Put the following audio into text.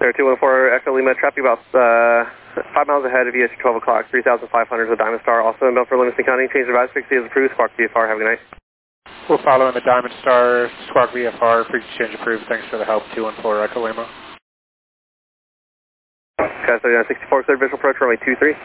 There, 214 Echo Lima, traffic about 5 miles ahead of EST 12 o'clock, 3,500 with Diamond Star, also inbound for Livingston County. Change of advice, 60 is approved, Squawk VFR, have a good night. We'll follow in the Diamond Star, Squawk VFR, frequency change approved, thanks for the help, 214 Echo Lima. Okay, so 64, third visual approach, runway 23.